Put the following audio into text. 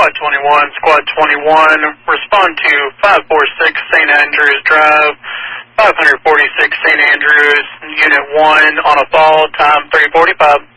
Squad 21, Squad 21, respond to 546 St. Andrews Drive, 546 St. Andrews, Unit 1 on a fall, time 3:45.